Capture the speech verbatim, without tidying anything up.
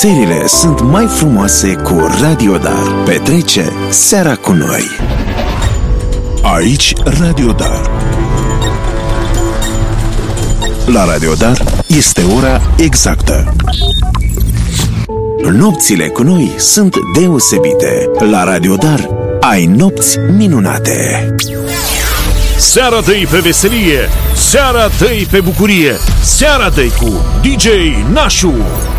Serile sunt mai frumoase cu Radio Dar. Petrece seara cu noi. Aici Radio Dar. La Radio Dar este ora exactă. Nopțile cu noi sunt deosebite. La Radio Dar ai nopți minunate. Seara dă-i pe veselie, seara dă-i pe bucurie, seara dă-i cu D J Nașu.